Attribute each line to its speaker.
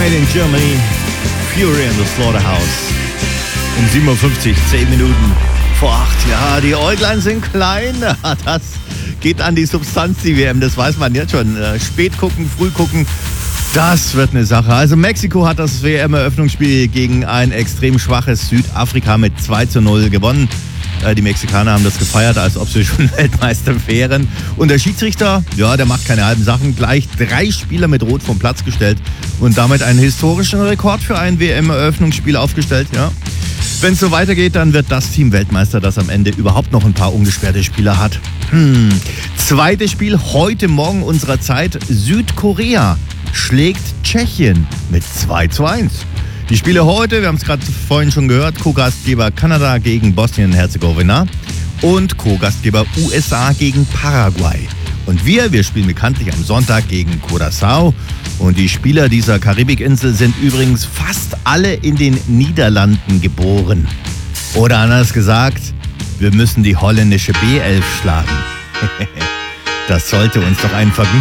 Speaker 1: Made in Germany, Fury in the Slaughterhouse. Um 7.50 Uhr, 10 Minuten vor 8. Ja, die Äuglein sind klein. Das geht an die Substanz, die WM, das weiß man jetzt schon. Spät gucken, früh gucken, das wird eine Sache. Also Mexiko hat das WM-Eröffnungsspiel gegen ein extrem schwaches Südafrika mit 2:0 gewonnen. Die Mexikaner haben das gefeiert, als ob sie schon Weltmeister wären. Und der Schiedsrichter, ja, der macht keine halben Sachen, gleich 3 Spieler mit Rot vom Platz gestellt und damit einen historischen Rekord für ein WM-Eröffnungsspiel aufgestellt, ja. Wenn es so weitergeht, dann wird das Team Weltmeister, das am Ende überhaupt noch ein paar ungesperrte Spieler hat. Zweites Spiel heute Morgen unserer Zeit. Südkorea schlägt Tschechien mit 2:1. Die Spiele heute, wir haben es gerade vorhin schon gehört, Co-Gastgeber Kanada gegen Bosnien-Herzegowina und Co-Gastgeber USA gegen Paraguay. Und wir spielen bekanntlich am Sonntag gegen Curaçao. Und die Spieler dieser Karibikinsel sind übrigens fast alle in den Niederlanden geboren. Oder anders gesagt, wir müssen die holländische B11 schlagen. Das sollte uns doch ein Vergnügen